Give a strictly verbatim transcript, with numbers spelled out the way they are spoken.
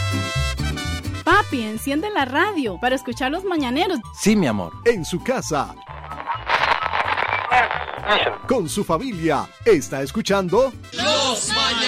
Papi, enciende la radio para escuchar los mañaneros. Sí, mi amor. En su casa, con su familia, está escuchando Los Mañaneros.